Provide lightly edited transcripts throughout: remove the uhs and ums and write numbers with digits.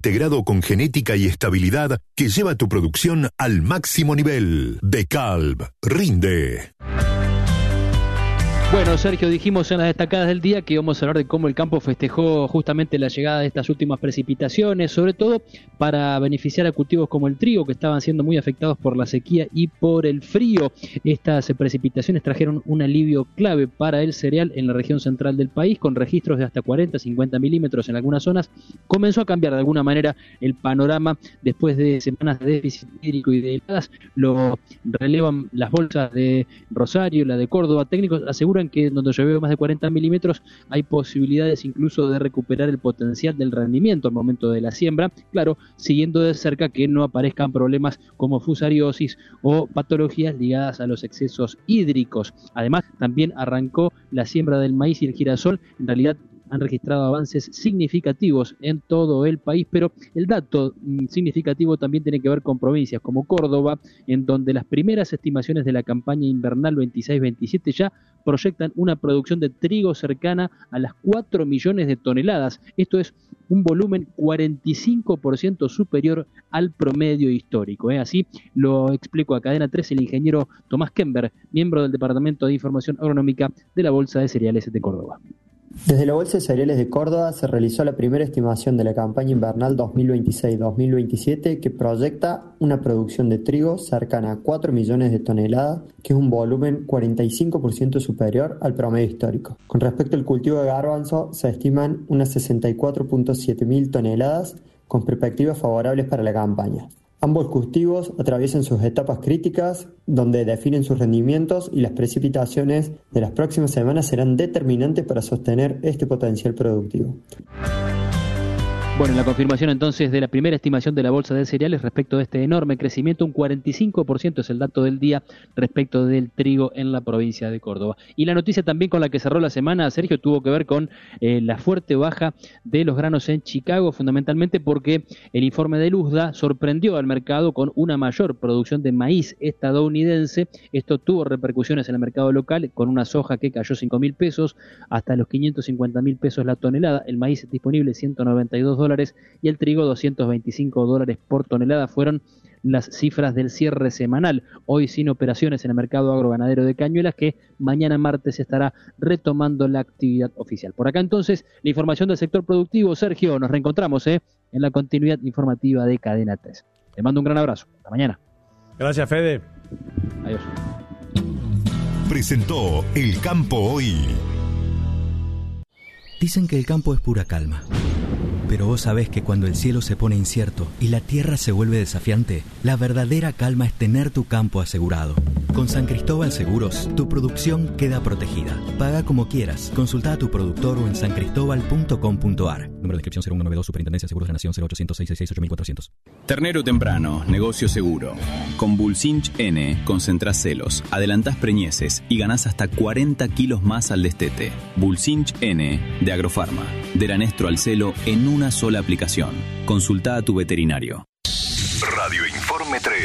integrado con genética y estabilidad que lleva tu producción al máximo nivel. DeKalb rinde. Bueno, Sergio, dijimos en las destacadas del día que íbamos a hablar de cómo el campo festejó justamente la llegada de estas últimas precipitaciones, sobre todo para beneficiar a cultivos como el trigo, que estaban siendo muy afectados por la sequía y por el frío. Estas precipitaciones trajeron un alivio clave para el cereal en la región central del país, con registros de hasta 40-50 milímetros en algunas zonas. Comenzó a cambiar de alguna manera el panorama después de semanas de déficit hídrico y de heladas. Lo relevan las bolsas de Rosario, la de Córdoba. Técnicos aseguran que donde llovió más de 40 milímetros hay posibilidades incluso de recuperar el potencial del rendimiento al momento de la siembra, claro, siguiendo de cerca que no aparezcan problemas como fusariosis o patologías ligadas a los excesos hídricos. Además, también arrancó la siembra del maíz y el girasol. En realidad han registrado avances significativos en todo el país, pero el dato significativo también tiene que ver con provincias como Córdoba, en donde las primeras estimaciones de la campaña invernal 26-27 ya proyectan una producción de trigo cercana a las 4 millones de toneladas. Esto es un volumen 45% superior al promedio histórico. Así lo explicó a Cadena 3 el ingeniero Tomás Kember, miembro del Departamento de Información Agronómica de la Bolsa de Cereales de Córdoba. Desde la Bolsa de Cereales de Córdoba se realizó la primera estimación de la campaña invernal 2026-2027 que proyecta una producción de trigo cercana a 4 millones de toneladas, que es un volumen 45% superior al promedio histórico. Con respecto al cultivo de garbanzo, se estiman unas 64.7 mil toneladas con perspectivas favorables para la campaña. Ambos cultivos atraviesan sus etapas críticas, donde definen sus rendimientos, y las precipitaciones de las próximas semanas serán determinantes para sostener este potencial productivo. Bueno, la confirmación entonces de la primera estimación de la Bolsa de Cereales respecto de este enorme crecimiento, un 45% es el dato del día respecto del trigo en la provincia de Córdoba. Y la noticia también con la que cerró la semana, Sergio, tuvo que ver con la fuerte baja de los granos en Chicago, fundamentalmente porque el informe de USDA sorprendió al mercado con una mayor producción de maíz estadounidense. Esto tuvo repercusiones en el mercado local, con una soja que cayó 5.000 pesos hasta los 550.000 pesos la tonelada, el maíz disponible $192 y el trigo $225 por tonelada. Fueron las cifras del cierre semanal, hoy sin operaciones en el mercado agroganadero de Cañuelas, que mañana martes estará retomando la actividad oficial. Por acá entonces la información del sector productivo. Sergio, nos reencontramos en la continuidad informativa de Cadena 3. Te mando un gran abrazo, hasta mañana. Gracias, Fede. Adiós. Presentó El Campo Hoy. Dicen que el campo es pura calma. Pero vos sabés que cuando el cielo se pone incierto y la tierra se vuelve desafiante, la verdadera calma es tener tu campo asegurado. Con San Cristóbal Seguros, tu producción queda protegida. Paga como quieras. Consulta a tu productor o en sancristobal.com.ar. Número de inscripción 0192, Superintendencia de Seguros de la Nación 0800-666-8400. Ternero temprano, negocio seguro. Con Bulsinch N concentrás celos, adelantás preñeces y ganás hasta 40 kilos más al destete. Bulsinch N de Agrofarma. De la Nestro al celo en una sola aplicación. Consulta a tu veterinario. Radio Informe 3.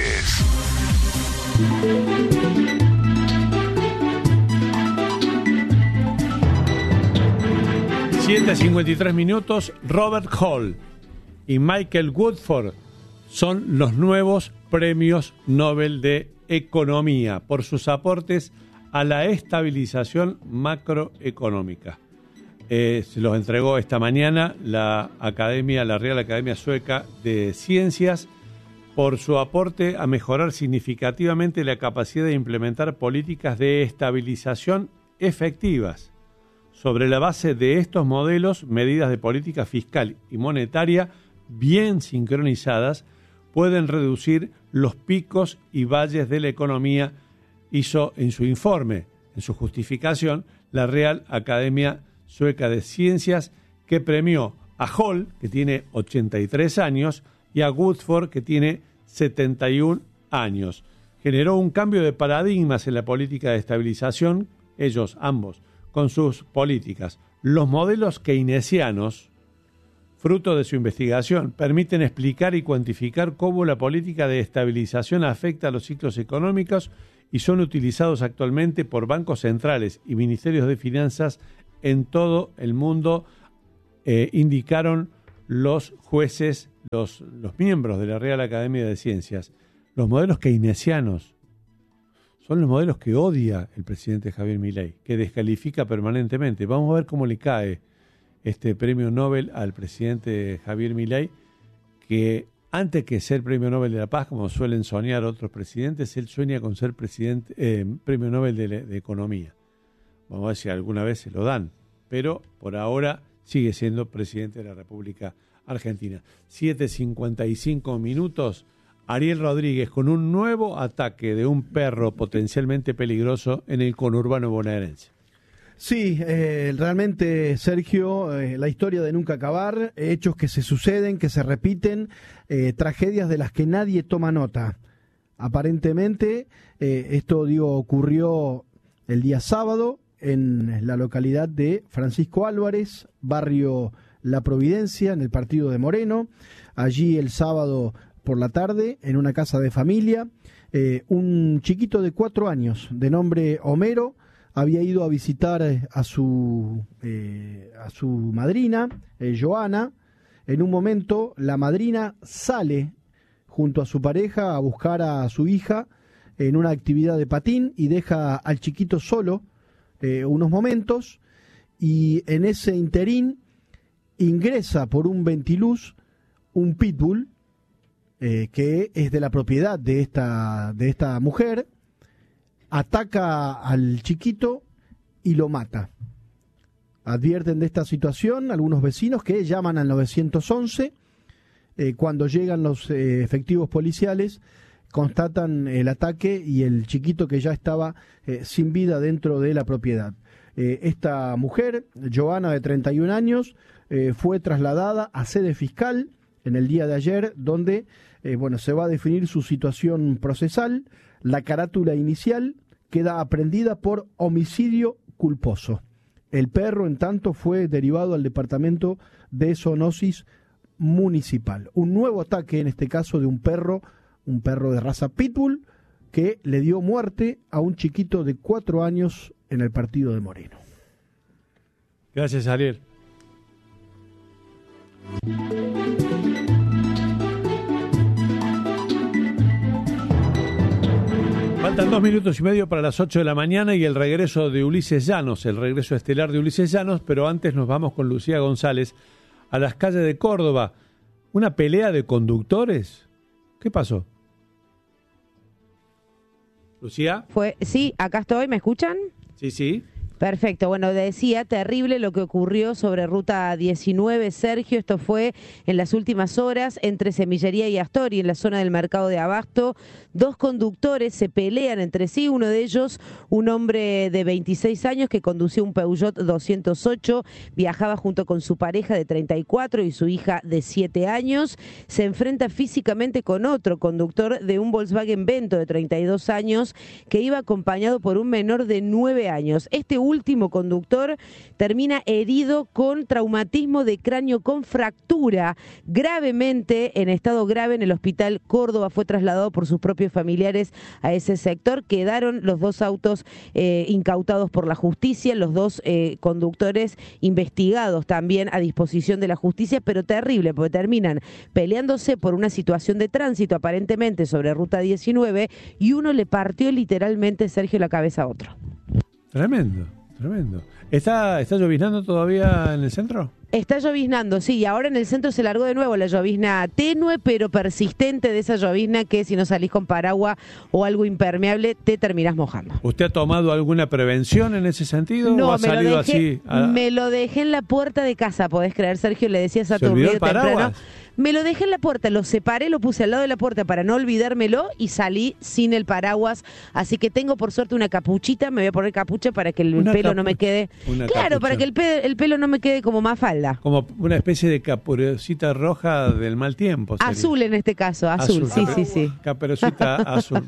7:53. Robert Hall y Michael Woodford son los nuevos premios Nobel de Economía por sus aportes a la estabilización macroeconómica. Se los entregó esta mañana la Real Academia Sueca de Ciencias por su aporte a mejorar significativamente la capacidad de implementar políticas de estabilización efectivas. Sobre la base de estos modelos, medidas de política fiscal y monetaria bien sincronizadas pueden reducir los picos y valles de la economía, hizo en su informe, en su justificación, la Real Academia Sueca de Ciencias, que premió a Hall, que tiene 83 años, y a Woodford, que tiene 71 años. Generó un cambio de paradigmas en la política de estabilización, ellos ambos, con sus políticas. Los modelos keynesianos, fruto de su investigación, permiten explicar y cuantificar cómo la política de estabilización afecta a los ciclos económicos y son utilizados actualmente por bancos centrales y ministerios de finanzas en todo el mundo, indicaron los jueces los miembros de la Real Academia de Ciencias, los modelos keynesianos, son los modelos que odia el presidente Javier Milei, que descalifica permanentemente. Vamos a ver cómo le cae este premio Nobel al presidente Javier Milei, que antes que ser premio Nobel de la Paz, como suelen soñar otros presidentes, él sueña con ser premio Nobel de Economía. Vamos a ver si alguna vez se lo dan, pero por ahora sigue siendo presidente de la República Argentina. 7:55 minutos. Ariel Rodríguez con un nuevo ataque de un perro potencialmente peligroso en el conurbano bonaerense. Sí, realmente, Sergio, la historia de nunca acabar, hechos que se suceden, que se repiten, tragedias de las que nadie toma nota. Aparentemente, esto ocurrió el día sábado en la localidad de Francisco Álvarez, barrio La Providencia, en el partido de Moreno. Allí el sábado por la tarde, en una casa de familia, un chiquito de 4 años, de nombre Homero, había ido a visitar a su madrina, Joana. En un momento, la madrina sale junto a su pareja a buscar a su hija en una actividad de patín y deja al chiquito solo unos momentos, y en ese interín ingresa por un ventiluz un pitbull que es de la propiedad de esta mujer, ataca al chiquito y lo mata. Advierten de esta situación algunos vecinos que llaman al 911. Cuando llegan los efectivos policiales, constatan el ataque y el chiquito que ya estaba sin vida dentro de la propiedad. Esta mujer, Joana, de 31 años, fue trasladada a sede fiscal en el día de ayer, donde se va a definir su situación procesal. La carátula inicial queda aprehendida por homicidio culposo. El perro, en tanto, fue derivado al departamento de zoonosis municipal. Un nuevo ataque, en este caso, de un perro de raza pitbull, que le dio muerte a un chiquito de 4 años en el partido de Moreno. Gracias, Ariel. Faltan 2 minutos y medio para las 8 de la mañana y el regreso de Ulises Llanos, el regreso estelar de Ulises Llanos, pero antes nos vamos con Lucía González a las calles de Córdoba. ¿Una pelea de conductores? ¿Qué pasó? ¿Lucía? Sí, acá estoy, ¿me escuchan? Sí. Perfecto, bueno, decía, terrible lo que ocurrió sobre Ruta 19, Sergio. Esto fue en las últimas horas entre Semillería y Astori, en la zona del mercado de Abasto. 2 conductores se pelean entre sí, uno de ellos, un hombre de 26 años que conducía un Peugeot 208, viajaba junto con su pareja de 34 y su hija de 7 años, se enfrenta físicamente con otro conductor de un Volkswagen Vento de 32 años que iba acompañado por un menor de 9 años. Este último conductor termina herido con traumatismo de cráneo con fractura, gravemente en estado grave en el hospital Córdoba. Fue trasladado por sus propios familiares a ese sector. Quedaron los 2 autos incautados por la justicia, los 2 conductores investigados también a disposición de la justicia, pero terrible, porque terminan peleándose por una situación de tránsito aparentemente sobre Ruta 19 y uno le partió literalmente, Sergio, la cabeza a otro. Tremendo. ¿Está lloviznando todavía en el centro? Está lloviznando, sí, y ahora en el centro se largó de nuevo la llovizna tenue pero persistente, de esa llovizna que si no salís con paraguas o algo impermeable te terminás mojando. ¿Usted ha tomado alguna prevención en ese sentido? No, ¿o ha salido así? Me lo dejé en la puerta de casa, podés creer, Sergio, le decía a Saturnino temprano. Me lo dejé en la puerta, lo separé, lo puse al lado de la puerta para no olvidármelo y salí sin el paraguas. Así que tengo por suerte una capuchita, me voy a poner capucha para que el pelo no me quede... Claro, para que el pelo no me quede como mafalda. Como una especie de caperucita roja del mal tiempo. Sería. Azul en este caso, azul. Sí. Caperucita azul,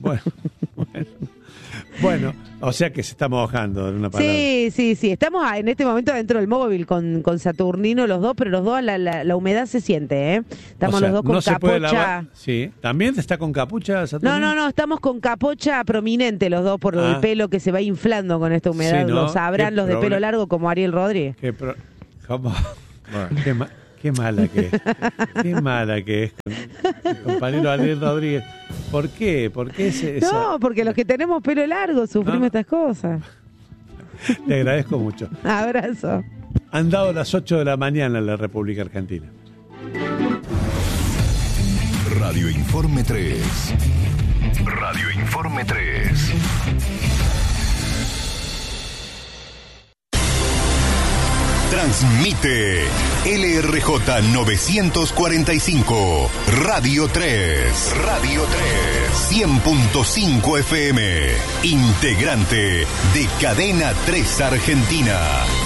Bueno, o sea que se está mojando en una palabra. Sí. Estamos en este momento dentro del móvil con Saturnino los dos, pero los dos la humedad se siente, ¿eh? Estamos los dos con capucha. Sí, ¿también está con capucha, Saturnino? No, estamos con capucha prominente los dos por el pelo que se va inflando con esta humedad. Sí, ¿no? Lo sabrán los de pelo largo como Ariel Rodríguez. Qué mala que es. Qué mala que es. El compañero Ariel Rodríguez. ¿Por qué? ¿Por qué esa? No, porque los que tenemos pelo largo sufrimos estas cosas. Le agradezco mucho. Abrazo. Han dado las 8 de la mañana en la República Argentina. Radio Informe 3. Radio Informe 3. Transmite LRJ 945, Radio 3, Radio 3, 100.5 FM, integrante de Cadena 3 Argentina.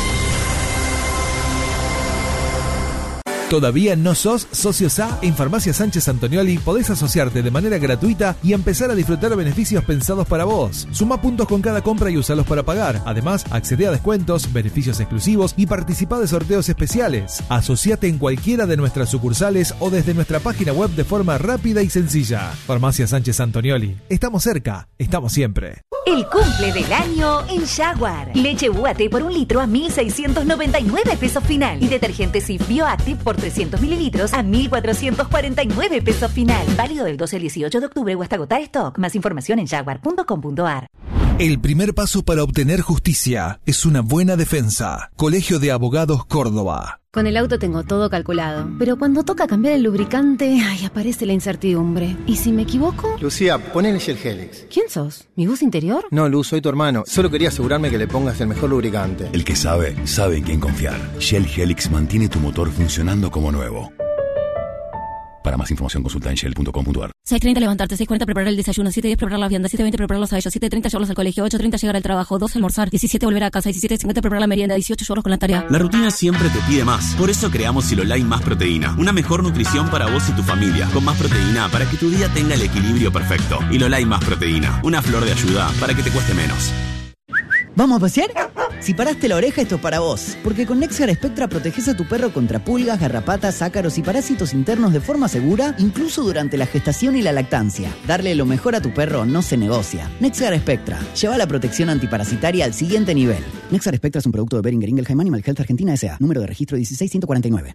¿Todavía no sos socio SA? En Farmacia Sánchez Antonioli podés asociarte de manera gratuita y empezar a disfrutar beneficios pensados para vos. Suma puntos con cada compra y usalos para pagar. Además, accede a descuentos, beneficios exclusivos y participa de sorteos especiales. Asociate en cualquiera de nuestras sucursales o desde nuestra página web de forma rápida y sencilla. Farmacia Sánchez Antonioli. Estamos cerca, estamos siempre. El cumple del año en Jaguar. Leche UAT por 1 litro a 1.699 pesos final. Y detergente Cif Bioactive por 300 mililitros a 1.449 pesos final. Válido del 12 al 18 de octubre o hasta agotar stock. Más información en jaguar.com.ar. El primer paso para obtener justicia es una buena defensa. Colegio de Abogados Córdoba. Con el auto tengo todo calculado, pero cuando toca cambiar el lubricante, aparece la incertidumbre. ¿Y si me equivoco? Lucía, ponele Shell Helix. ¿Quién sos? ¿Mi voz interior? No, Luz, soy tu hermano. Solo quería asegurarme que le pongas el mejor lubricante. El que sabe, sabe en quién confiar. Shell Helix mantiene tu motor funcionando como nuevo. Para más información consulta en shell.com.ar. 6:30 levantarte, 6:40 preparar el desayuno, 7:10 preparar la vianda, 7:20 prepararlos a ellos, 7:30 llevarlos al colegio, 8:30 llegar al trabajo, 12 almorzar, 17 volver a casa, 17:50 preparar la merienda, 18 llevarlos con la tarea. La rutina siempre te pide más. Por eso creamos Silolai Más Proteína. Una mejor nutrición para vos y tu familia. Con más proteína para que tu día tenga el equilibrio perfecto. Silolai Más Proteína. Una flor de ayuda para que te cueste menos. ¿Vamos a pasear? Si paraste la oreja, esto es para vos. Porque con Nexgar Spectra proteges a tu perro contra pulgas, garrapatas, ácaros y parásitos internos de forma segura, incluso durante la gestación y la lactancia. Darle lo mejor a tu perro no se negocia. Nexgar Spectra. Lleva la protección antiparasitaria al siguiente nivel. Nexgar Spectra es un producto de Boehringer Ingelheim Animal Health Argentina S.A. Número de registro 16149.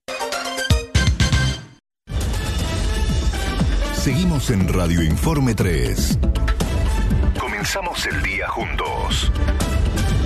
Seguimos en Radio Informe 3. Comenzamos el día juntos.